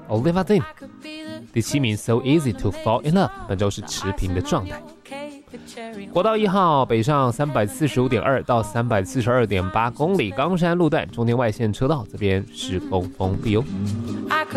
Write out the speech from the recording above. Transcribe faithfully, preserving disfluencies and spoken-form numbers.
Olivia Dean。第七名 So Easy to Fall in Love， 本周是持平的状态。国道一号北上 三百四十五点二 到 三百四十二点八 公里，冈山路段中间外线车道这边是封封闭哦。